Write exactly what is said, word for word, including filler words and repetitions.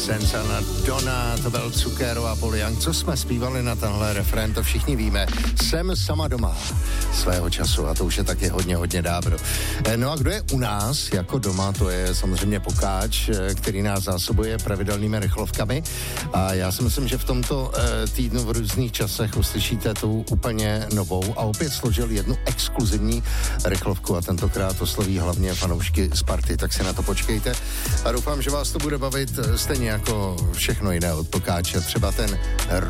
Senzana Donna, to byl Cukero a Paul Young. Co jsme zpívali na tenhle refrén, to všichni víme. Jsem sama doma svého času a to už je taky hodně, hodně dávno. No a kdo je u nás jako doma, to je samozřejmě Pokáč, který nás zásobuje pravidelnými rychlovkami a já si myslím, že v tomto týdnu v různých časech uslyšíte tu úplně novou a opět složil jednu exkluzivní rychlovku a tentokrát osloví hlavně fanoušky Sparty, tak si na to počkejte a doufám, že vás to bude bavit stejně jako všechno jiné od Pokáče, třeba ten